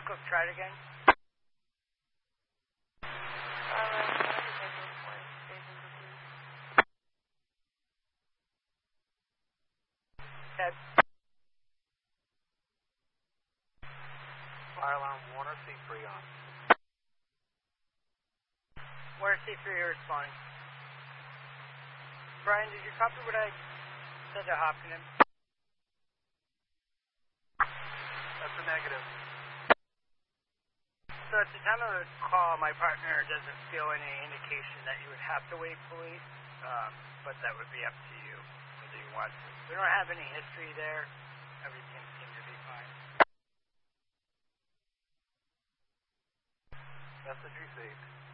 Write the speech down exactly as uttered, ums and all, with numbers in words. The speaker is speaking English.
Echo, try it again. Ted. Fire alarm Warner, C three on. Warner C three, you're responding. Brian, did you copy what I said to Hopkins? That's a negative. So at the time of the call, my partner doesn't feel any indication that you would have to wait police, um, but that would be up to you whether you want to. We don't have any history there. Everything seems to be fine. Message received.